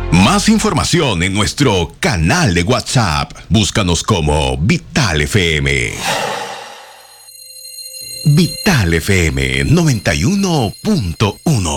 Más información en nuestro canal de WhatsApp. Búscanos como Vital FM. Vital FM 91.1.